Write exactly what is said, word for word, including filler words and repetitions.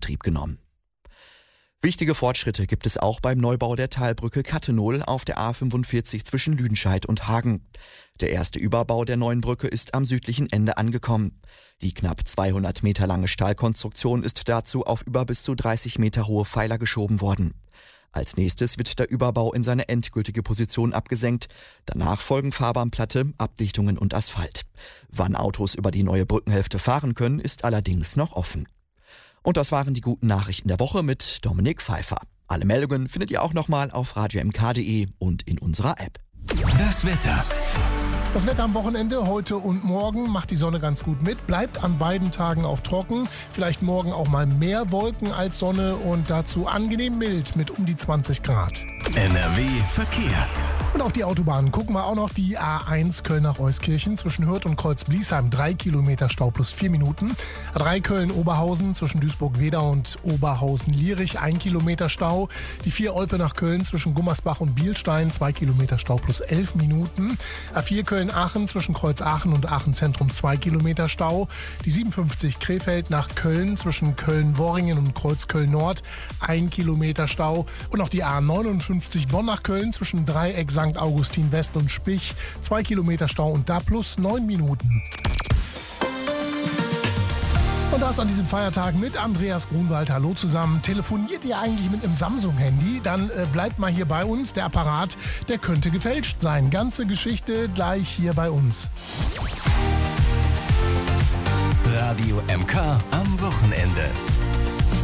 Betrieb genommen. Wichtige Fortschritte gibt es auch beim Neubau der Talbrücke Kattenohl auf der A fünfundvierzig zwischen Lüdenscheid und Hagen. Der erste Überbau der neuen Brücke ist am südlichen Ende angekommen. Die knapp zweihundert Meter lange Stahlkonstruktion ist dazu auf über bis zu dreißig Meter hohe Pfeiler geschoben worden. Als nächstes wird der Überbau in seine endgültige Position abgesenkt. Danach folgen Fahrbahnplatte, Abdichtungen und Asphalt. Wann Autos über die neue Brückenhälfte fahren können, ist allerdings noch offen. Und das waren die guten Nachrichten der Woche mit Dominik Pfeiffer. Alle Meldungen findet ihr auch nochmal auf radio m k punkt d e und in unserer App. Das Wetter. Das Wetter am Wochenende, heute und morgen, macht die Sonne ganz gut mit, bleibt an beiden Tagen auch trocken, vielleicht morgen auch mal mehr Wolken als Sonne und dazu angenehm mild mit um die zwanzig Grad. N R W Verkehr. Und auf die Autobahnen gucken wir auch noch die A eins Köln nach Euskirchen zwischen Hürth und Kreuz-Bliesheim, drei Kilometer Stau plus vier Minuten. A drei Köln-Oberhausen zwischen Duisburg-Wedau und Oberhausen-Lierich, ein Kilometer Stau. Die vier Olpe nach Köln zwischen Gummersbach und Bielstein, zwei Kilometer Stau plus elf Minuten. A vier Köln-Aachen zwischen Kreuz-Aachen und Aachen-Zentrum, zwei Kilometer Stau. Die siebenundfünfzig Krefeld nach Köln zwischen Köln-Worringen und Kreuz-Köln-Nord, ein Kilometer Stau. Und auch die A neunundfünfzig Bonn nach Köln zwischen Dreieck Sankt Augustin West und Spich, zwei Kilometer Stau und da plus neun Minuten. Und das an diesem Feiertag mit Andreas Grunwald. Hallo zusammen. Telefoniert ihr eigentlich mit einem Samsung-Handy? Dann äh, bleibt mal hier bei uns. Der Apparat, der könnte gefälscht sein. Ganze Geschichte gleich hier bei uns. Radio M K am Wochenende.